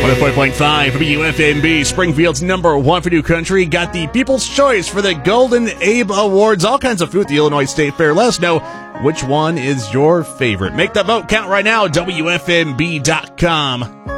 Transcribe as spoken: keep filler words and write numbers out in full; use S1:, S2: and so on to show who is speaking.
S1: one oh four point five W F M B, Springfield's number one for new country, got the People's Choice for the Golden Abe Awards. All kinds of food at the Illinois State Fair. Let us know which one is your favorite. Make that vote count right now, W F M B dot com.